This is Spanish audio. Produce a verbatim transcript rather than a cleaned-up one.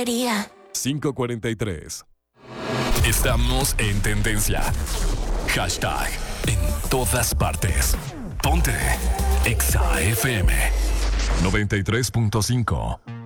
debería. cinco cuarenta y tres. Estamos en tendencia. Hashtag en todas partes. Ponte Exa F M noventa y tres punto cinco.